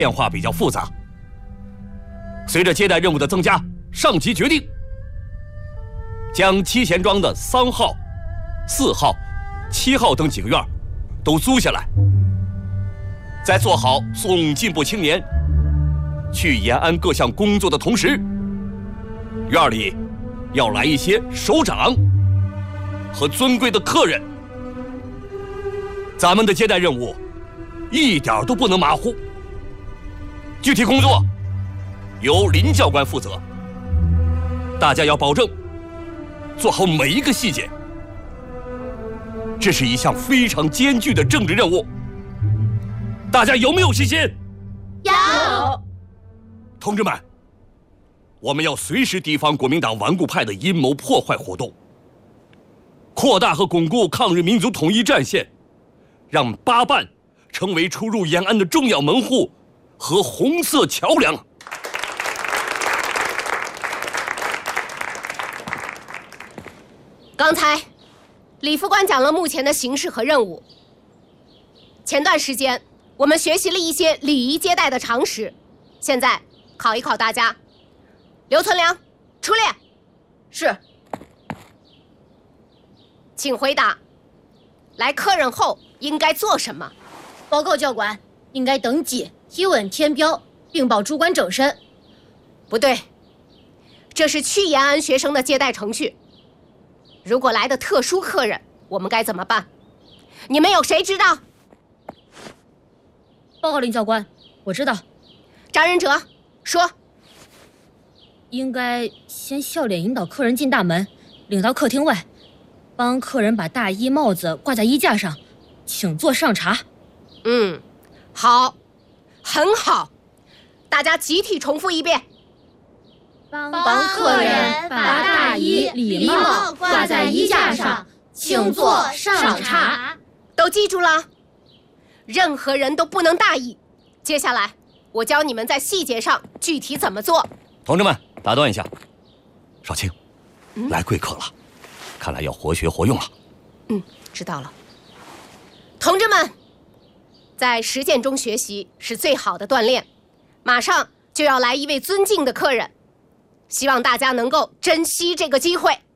变化比较复杂。随着接待任务的增加，上级决定将七贤庄的3号、4号、7号等几个院都租下来，在做好送进步青年去延安各项工作的同时，院里要来一些首长和尊贵的客人。咱们的接待任务一点都不能马虎，具体工作由林教官负责，大家要保证做好每一个细节。这是一项非常艰巨的政治任务，大家有没有信心？ 有。 同志们，我们要随时提防国民党顽固派的阴谋破坏活动，扩大和巩固抗日民族统一战线，让八办成为出入延安的重要门户和红色桥梁。 刚才李副官讲了目前的形势和任务。前段时间我们学习了一些礼仪接待的常识，现在考一考大家。刘存良，出列。 是。 请回答，来客人后应该做什么？ 报告教官，应该登记、体温、填表，并报主管正审。 不对，这是去延安学生的接待程序。如果来的特殊客人，我们该怎么办？你们有谁知道？ 报告林教官，我知道。 张仁哲，说。 应该先笑脸引导客人进大门，领到客厅外，帮客人把大衣、帽子挂在衣架上，请坐上茶。 好，很好，大家集体重复一遍。 帮客人把大衣、礼帽挂在衣架上，请坐上茶。 都记住了，任何人都不能大意。接下来我教你们在细节上具体怎么做。 同志们，打断一下，少卿，来贵客了，看来要活学活用了。 知道了。同志们，在实践中学习是最好的锻炼。马上就要来一位尊敬的客人，希望大家能够珍惜这个机会。